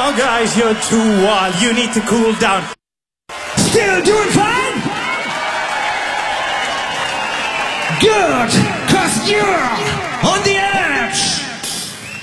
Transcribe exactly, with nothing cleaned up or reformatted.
Oh guys, you're too wild. You need to cool down. Still doing fine? Good.